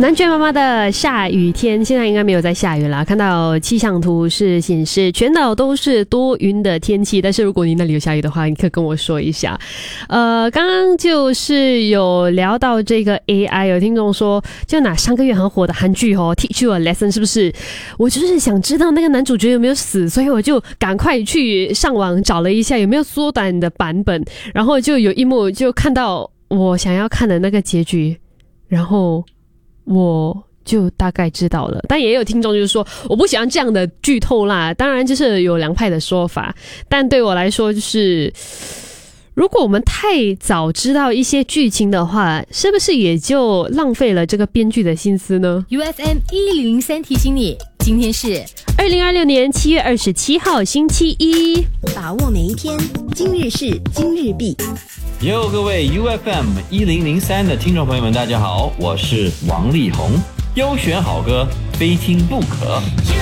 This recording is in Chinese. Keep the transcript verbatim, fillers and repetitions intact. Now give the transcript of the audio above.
南拳妈妈的下雨天，现在应该没有在下雨啦。看到气象图是显示全岛都是多云的天气，但是如果你那里有下雨的话，你可以跟我说一下。呃，刚刚就是有聊到这个 A I， 有听众说，就拿上个月很火的韩剧哦 ，Teach You a Lesson 是不是？我就是想知道那个男主角有没有死，所以我就赶快去上网找了一下有没有缩短的版本，然后就有一幕就看到我想要看的那个结局，然后我就大概知道了。但也有听众就是说我不喜欢这样的剧透啦，当然就是有两派的说法，但对我来说就是如果我们太早知道一些剧情的话，是不是也就浪费了这个编剧的心思呢？ U F M 一零零三提醒你，今天是二零二六年七月二十七号星期一， 把握每一天，今日事今日毕。 哟，各位 U F M 一零零三的听众朋友们，大家好，我是王力宏，优选好歌，非听不可。